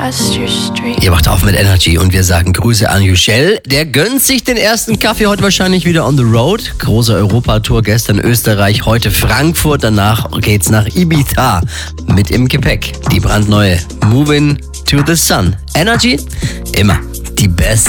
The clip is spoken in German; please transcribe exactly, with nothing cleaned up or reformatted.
across your street. Ihr macht auf mit Energy und wir sagen Grüße an Yücel. Der gönnt sich den ersten Kaffee heute wahrscheinlich wieder on the road. Große Europatour, gestern Österreich, heute Frankfurt. Danach geht's nach Ibiza mit im Gepäck. Die brandneue Moving to the Sun. Energy, immer die beste.